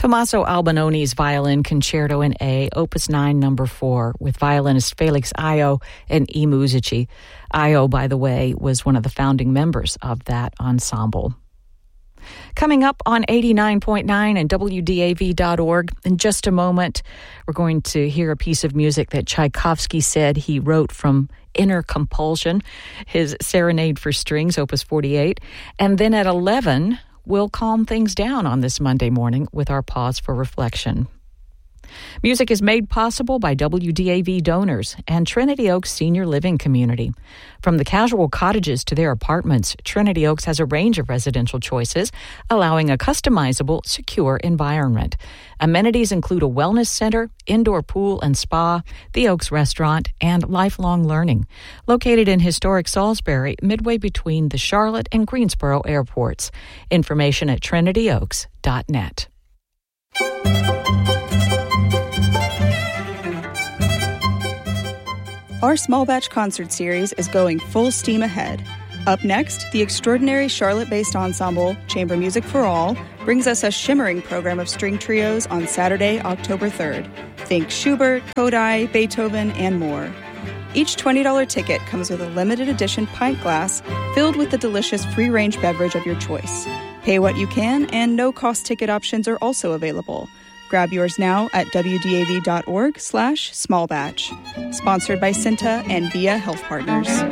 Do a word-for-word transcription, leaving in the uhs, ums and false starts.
Tommaso Albinoni's Violin Concerto in A, Opus nine, number four, with violinist Felix Ayo and I Musici. Ayo, by the way, was one of the founding members of that ensemble. Coming up on eighty-nine point nine and W D A V dot org, in just a moment, we're going to hear a piece of music that Tchaikovsky said he wrote from inner compulsion, his Serenade for Strings, Opus forty-eight. And then at eleven, we'll calm things down on this Monday morning with our pause for reflection. Music is made possible by W D A V donors and Trinity Oaks Senior Living Community. From the casual cottages to their apartments, Trinity Oaks has a range of residential choices, allowing a customizable, secure environment. Amenities include a wellness center, indoor pool and spa, the Oaks restaurant, and lifelong learning. Located in historic Salisbury, midway between the Charlotte and Greensboro airports. Information at trinity oaks dot net. Our small batch concert series is going full steam ahead. Up next, the extraordinary Charlotte-based ensemble, Chamber Music for All, brings us a shimmering program of string trios on Saturday, October third. Think Schubert, Kodai, Beethoven, and more. Each twenty dollars ticket comes with a limited edition pint glass filled with the delicious free-range beverage of your choice. Pay what you can, and no-cost ticket options are also available. Grab yours now at W D A V dot org slash small batch. Sponsored by Cinta and Via Health Partners.